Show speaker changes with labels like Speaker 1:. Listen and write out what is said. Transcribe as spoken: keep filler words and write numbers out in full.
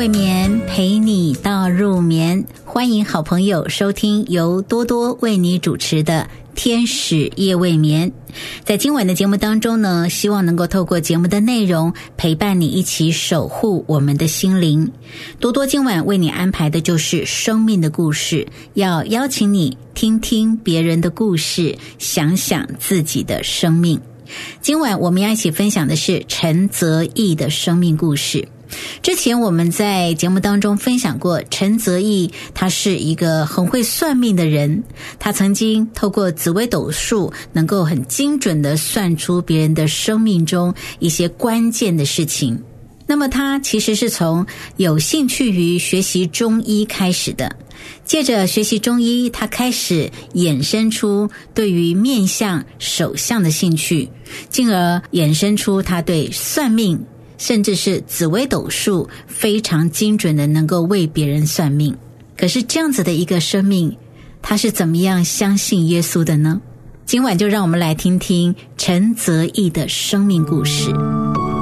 Speaker 1: 未眠，陪你到入眠。欢迎好朋友收听由多多为你主持的天使夜未眠。在今晚的节目当中呢，希望能够透过节目的内容陪伴你一起守护我们的心灵。多多今晚为你安排的就是生命的故事，要邀请你听听别人的故事，想想自己的生命。今晚我们要一起分享的是陈泽义的生命故事。之前我们在节目当中分享过，陈泽义他是一个很会算命的人，他曾经透过紫微斗数能够很精准地算出别人的生命中一些关键的事情。那么他其实是从有兴趣于学习中医开始的，借着学习中医，他开始衍生出对于面相手相的兴趣，进而衍生出他对算命甚至是紫微斗数非常精准的能够为别人算命。可是这样子的一个生命，他是怎么样相信耶稣的呢？今晚就让我们来听听陈泽义的生命故事。